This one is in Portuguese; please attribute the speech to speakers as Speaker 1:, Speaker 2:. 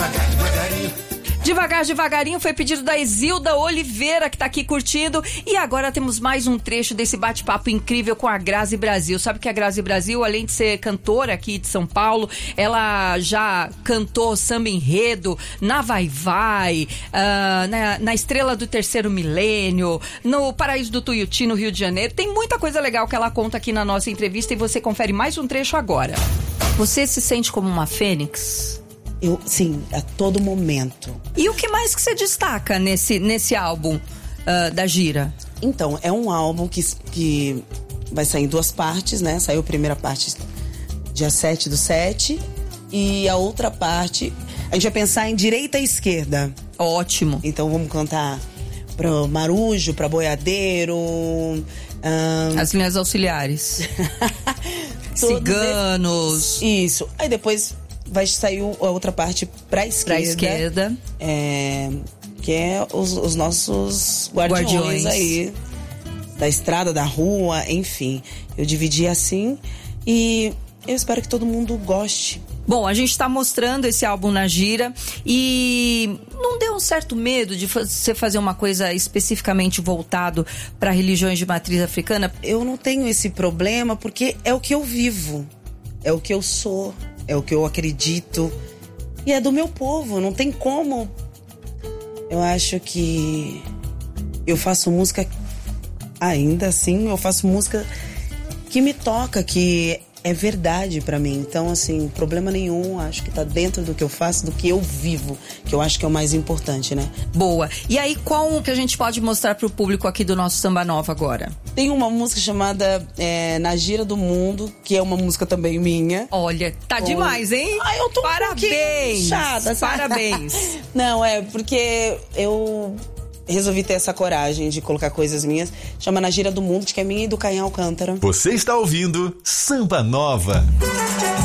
Speaker 1: devagar, devagarinho.
Speaker 2: Devagar, devagarinho foi pedido da Isilda Oliveira, que tá aqui curtindo. E agora temos mais um trecho desse bate-papo incrível com a Grazi Brasil. Sabe que a Grazi Brasil, além de ser cantora aqui de São Paulo, ela já cantou samba enredo na Vai Vai, na Estrela do Terceiro Milênio, no Paraíso do Tuiuti, no Rio de Janeiro. Tem muita coisa legal que ela conta aqui na nossa entrevista e você confere mais um trecho agora. Você se sente como uma fênix?
Speaker 3: Sim, a todo momento.
Speaker 2: E o que mais que você destaca nesse álbum da gira?
Speaker 3: Então, é um álbum que vai sair em 2 partes, né? Saiu a primeira parte dia 7/7 e a outra parte a gente vai pensar em direita e esquerda.
Speaker 2: Ótimo.
Speaker 3: Então vamos cantar pro Marujo, pra Boiadeiro,
Speaker 2: as linhas auxiliares. Ciganos.
Speaker 3: Isso. Aí depois vai sair a outra parte pra esquerda. Que é os nossos guardiões aí. Da estrada, da rua, enfim. Eu dividi assim e eu espero que todo mundo goste.
Speaker 2: Bom, a gente tá mostrando esse álbum na gira e não deu um certo medo de você fazer uma coisa especificamente voltado para religiões de matriz africana?
Speaker 3: Eu não tenho esse problema porque é o que eu vivo, é o que eu sou. É o que eu acredito. E é do meu povo, não tem como. Eu acho que eu faço música, ainda assim, eu faço música que me toca, que é verdade pra mim. Então, assim, problema nenhum, acho que tá dentro do que eu faço, do que eu vivo, que eu acho que é o mais importante, né?
Speaker 2: Boa. E aí, qual que a gente pode mostrar pro público aqui do nosso Samba Nova agora?
Speaker 3: Tem uma música chamada Na Gira do Mundo, que é uma música também minha.
Speaker 2: Olha, tá demais, hein?
Speaker 3: Ai, eu tô
Speaker 2: parabéns!
Speaker 3: Chata,
Speaker 2: parabéns!
Speaker 3: Não, porque eu resolvi ter essa coragem de colocar coisas minhas. Chama Na Gira do Mundo, que é minha e do Caim Alcântara.
Speaker 1: Você está ouvindo Samba Nova.